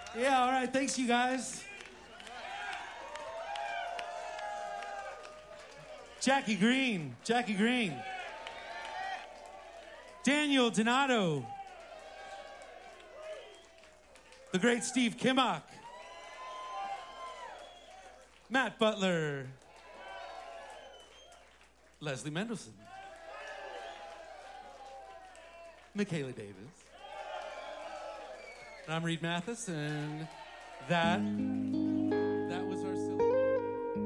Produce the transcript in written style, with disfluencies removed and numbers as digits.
Yeah, all right. Thanks, you guys. Jackie Green. Daniel Donato. The great Steve Kimmock. Matt Butler. Leslie Mendelson. Michaela Davis. And I'm Reed Mathis, and that